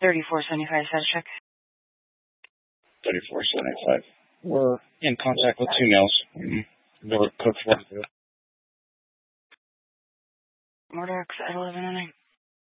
3475, status check. 3475. We're in contact with 2 males. Miller Cook 42. Mordox at 1109.